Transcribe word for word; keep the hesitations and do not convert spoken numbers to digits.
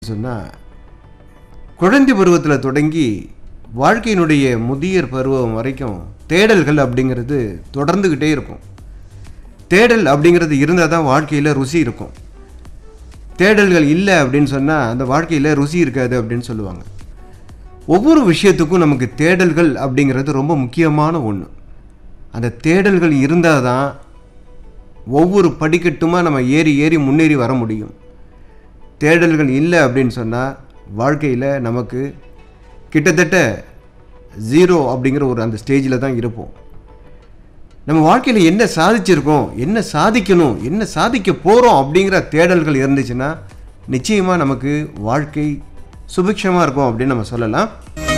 சொன்னா குழந்தை பருவத்துல தொடங்கி வாழ்க்கையினுடைய முதியர் பருவம் வரைக்கும் தேடல்கள் அப்படிங்கிறது தொடர்ந்துகிட்டே இருக்கும். தேடல் அப்படிங்கிறது இருந்தால் தான் வாழ்க்கையில் ருசி இருக்கும். தேடல்கள் இல்லை அப்படின்னு சொன்னால் அந்த வாழ்க்கையில் ருசி இருக்காது அப்படின்னு சொல்லுவாங்க. ஒவ்வொரு விஷயத்துக்கும் நமக்கு தேடல்கள் அப்படிங்கிறது ரொம்ப முக்கியமான ஒன்று. அந்த தேடல்கள் இருந்தால் தான் ஒவ்வொரு படிக்கட்டுமாக நம்ம ஏறி ஏறி முன்னேறி வர முடியும். தேடல்கள் இல்லை அப்படின்னு சொன்னால் வாழ்க்கையில் நமக்கு கிட்டத்தட்ட ஜீரோ அப்படிங்கிற ஒரு அந்த ஸ்டேஜில் தான் இருப்போம். நம்ம வாழ்க்கையில் என்ன சாதிச்சிருக்கோம், என்ன சாதிக்கணும், என்ன சாதிக்க போகிறோம் அப்படிங்கிற தேடல்கள் இருந்துச்சுன்னா நிச்சயமாக நமக்கு வாழ்க்கை சுபிக்ஷமாக இருக்கும் அப்படின்னு நம்ம சொல்லலாம்.